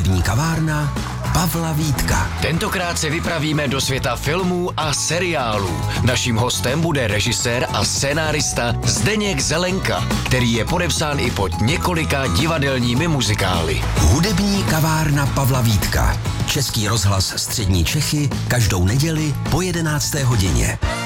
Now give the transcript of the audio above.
Hudební kavárna Pavla Vítka. Tentokrát se vypravíme do světa filmů a seriálů. Naším hostem bude režisér a scénárista Zdeněk Zelenka, který je podepsán i pod několika divadelními muzikály. Hudební kavárna Pavla Vítka. Český rozhlas Střední Čechy každou neděli po 11. hodině.